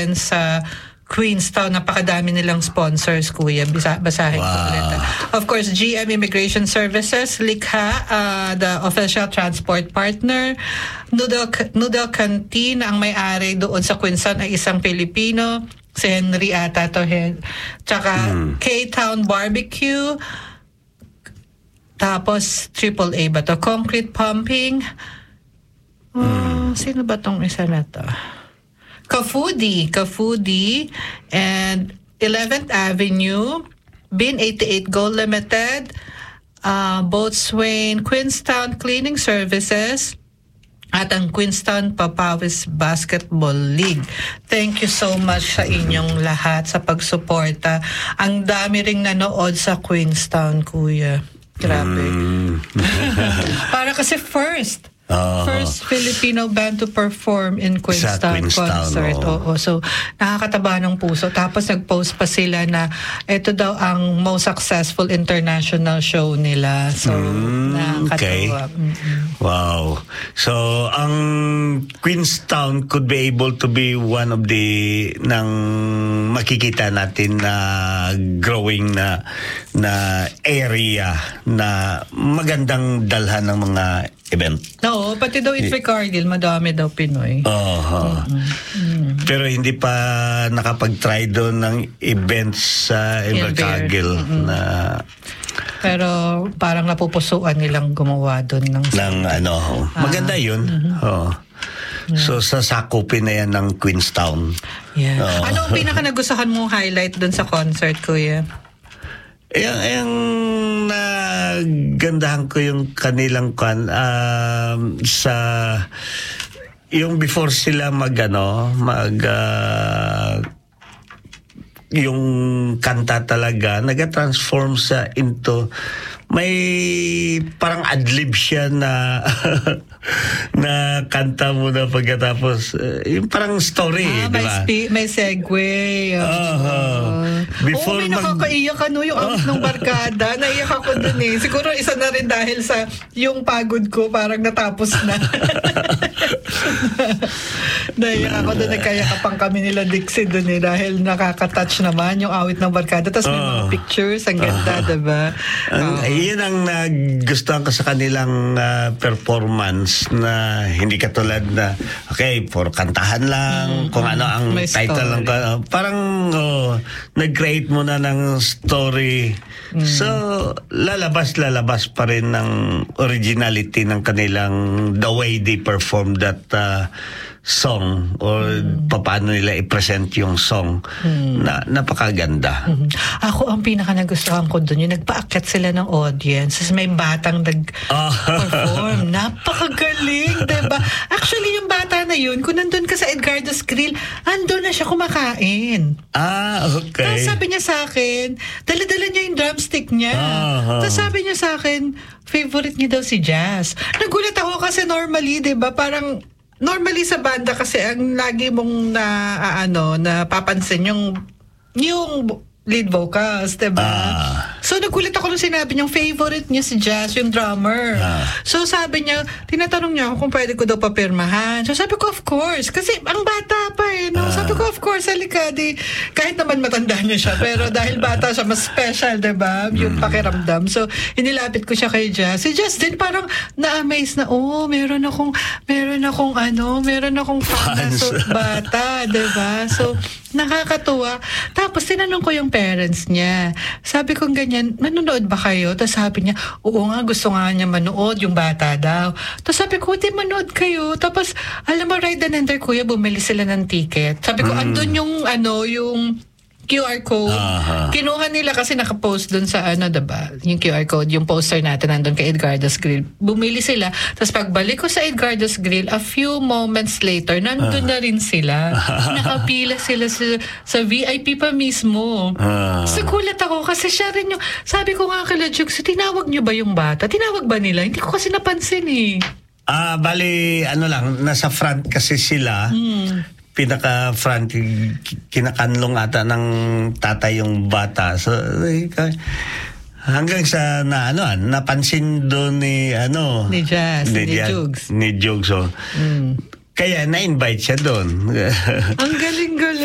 din sa Queenstown. Napakadami nilang sponsors, kuya. Basahin ko ulit. Of course, GM Immigration Services, Likha, the official transport partner. Noodle Canteen, ang may-ari doon sa Queenstown ay isang Pilipino, si Henry ata to. Tsaka K-Town Barbecue. Tapos AAA ba to? Concrete Pumping. Sino ba tong isa na to? Ka-Foodie, and 11th Avenue, Bin 88 Gold Limited, Boatswain, Queenstown Cleaning Services, at ang Queenstown Papawis Basketball League. Thank you so much sa inyong lahat sa pagsuporta. Ang dami ring nanood sa Queenstown, kuya. Grabe. Para kasi first Filipino band to perform in Queenstown concert. Oo. So, nakakataba ng puso. Tapos nag-post pa sila na ito daw ang most successful international show nila. So, nakakatawa. Wow. So, ang Queenstown could be able to be one of the nang makikita natin na growing na area na magandang dalhan ng mga event. No, pati daw Itvic Cargill, madami daw Pinoy. Pero hindi pa nakapag-try doon ng events sa Cargill na... Pero parang napupusuan nilang gumawa doon ng maganda yun. So, sasakupin na yan ng Queenstown. Yeah. Ano ang pinaka nagustuhan mong highlight doon sa concert, kuya? Yung nagandahan ko yung kanilang sa yung before sila yung kanta talaga nag-transform sa into may parang adlib siya na na kanta mo na pagkatapos yung parang story, di ba? May segue. Before may nakakaiyak yung out ng barkada. Naiyak ako dun eh. Siguro isa na rin dahil sa yung pagod ko parang natapos na. Naiyak ako dun. Nagkayakapang kami nila Dixie dun eh. Dahil nakaka-touch naman yung awit ng barkada. Tapos may mga pictures. Ang ganda, diba? Iyan ang nagustuhan ko sa kanilang performance na hindi katulad na for kantahan lang kung ano ang may title lang. Parang nag-create mo na ng story. So lalabas pa rin ng originality ng kanilang the way they perform that song or paano nila i-present yung song na napakaganda. Ako ang pinaka nagustuhan ko doon yung nagpaakyat sila ng audience tapos may batang nag-perform. Napakagaling, diba? Actually yung bata na yun kung nandun ka sa Edgardo's Grill andun na siya kumakain. Okay. Tapos sabi niya sa akin dala-dala niya yung drumstick niya. Tapos sabi niya sa akin favorite niya daw si Jazz. Nagulat ako kasi normally, diba, parang normally sa banda kasi ang lagi mong napapansin yung lead vocals, diba? So nagulat ako nung sinabi niyang favorite niya si Jazz, yung drummer. So sabi niya, tinatanong niya ako kung pwede ko daw papirmahan. So sabi ko, of course. Kasi ang bata pa eh. No? Sabi ko, of course, halika. Kahit naman matanda niya siya. Pero dahil bata siya, mas special, diba? Yung pakiramdam. So inilapit ko siya kay Jazz. Si Jazz din parang na-amaze na, meron akong fan na bata, diba? So nakakatuwa. Tapos tinanong ko yung parents niya. Sabi ko ganyan, manonood ba kayo? Tapos sabi niya, oo nga, gusto nga niya manood, yung bata daw. Tapos sabi ko, di manood kayo. Tapos, alam mo, Ride and Enter, kuya, bumili sila ng ticket. Sabi ko, andun yung QR code. Kinuha nila kasi nakapost dun sa diba? Yung QR code, yung poster natin nandun kay Edgardo's Grill. Bumili sila. Tapos pagbalik ko sa Edgardo's Grill, a few moments later, nandun na rin sila. Nakapila sila sa VIP pa mismo. So gulat ako kasi siya rin yung, sabi ko nga kay Jukes, tinawag niyo ba yung bata? Tinawag ba nila? Hindi ko kasi napansin eh. Bali, nasa front kasi sila. Pinaka-front, kinakanlong ata ng tatay yung bata. So, hanggang sa napansin doon ni Jazz, ni Jugs. Ni Jugs. Kaya na-invite siya doon. Ang galing-galing.